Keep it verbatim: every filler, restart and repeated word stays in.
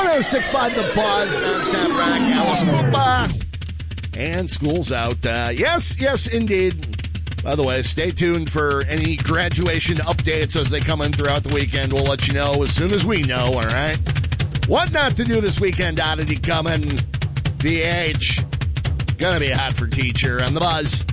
one oh six point five The Buzz, nonstop rock, Alice Cooper. And school's out. Uh, yes, yes, indeed. By the way, stay tuned for any graduation updates as they come in throughout the weekend. We'll let you know as soon as we know, all right? What not to do this weekend, oddity coming. B H. Gonna be hot for teacher on The Buzz.